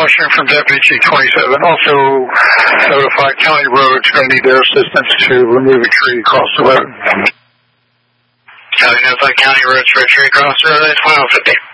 Washington from Deputy Chief 27. Also notify County Roads going to need their assistance to remove a tree across the road. Notify County Roads for a tree across the road. That's 1250.